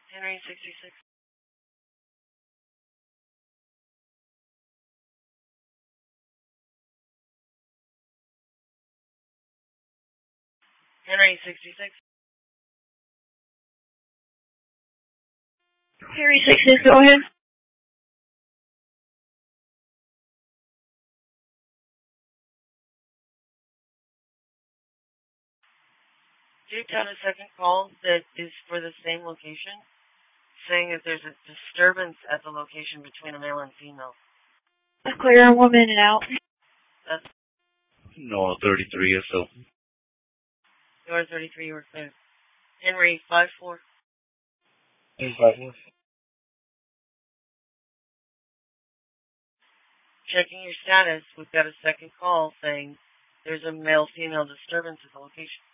Henry 66. Henry 66. Henry 66, go ahead. Duke got a second call that is for the same location, saying that there's a disturbance at the location between a male and female. That's clear. I'm 1 minute out. That's No, 33 or so. Door 33, you were clear. Henry 54. Henry 54. Checking your status, we've got a second call saying there's a male-female disturbance at the location.